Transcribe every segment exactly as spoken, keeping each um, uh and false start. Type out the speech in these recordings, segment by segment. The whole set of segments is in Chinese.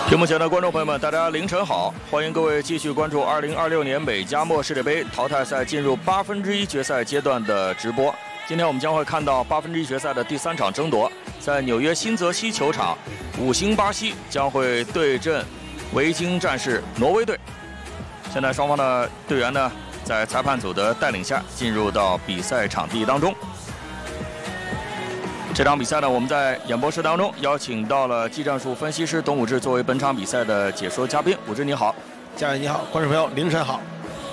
屏幕前的观众朋友们，大家凌晨好！欢迎各位继续关注二零二六年美加墨世界杯淘汰赛进入八分之一决赛阶段的直播。今天我们将会看到八分之一决赛的第三场争夺，在纽约新泽西球场，五星巴西将会对阵维京战士挪威队。现在双方的队员呢，在裁判组的带领下进入到比赛场地当中。这场比赛呢，我们在演播室当中邀请到了技战术分析师董武志作为本场比赛的解说嘉宾。武志你好。 家人你好，观众朋友凌晨好。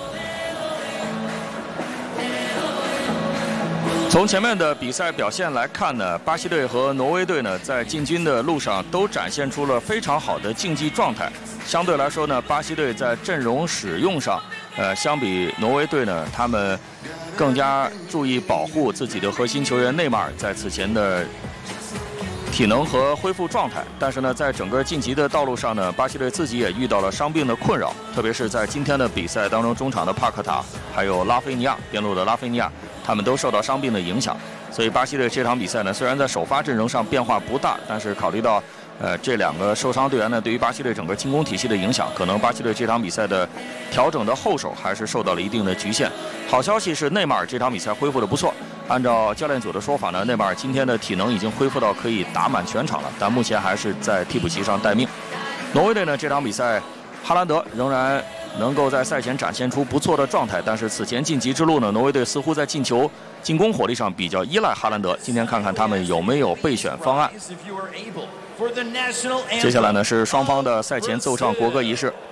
从前面的比赛表现来看呢，巴西队和挪威队呢在进军的路上都展现出了非常好的竞技状态。相对来说呢，巴西队在阵容使用上，呃，相比挪威队呢，他们更加注意保护自己的核心球员内马尔在此前的体能和恢复状态。但是呢，在整个晋级的道路上呢，巴西队自己也遇到了伤病的困扰，特别是在今天的比赛当中，中场的帕克塔还有拉菲尼亚边路的拉菲尼亚，他们都受到伤病的影响。所以巴西队这场比赛呢，虽然在首发阵容上变化不大，但是考虑到呃，这两个受伤队员呢，对于巴西队整个进攻体系的影响，可能巴西队这场比赛的调整的后手还是受到了一定的局限。好消息是，内马尔这场比赛恢复的不错。按照教练组的说法呢，内马尔今天的体能已经恢复到可以打满全场了，但目前还是在替补席上待命。挪威队呢，这场比赛哈兰德仍然能够在赛前展现出不错的状态，但是此前晋级之路呢，挪威队似乎在进球进攻火力上比较依赖哈兰德。今天看看他们有没有备选方案。接下来呢是双方的赛前奏唱国歌仪式。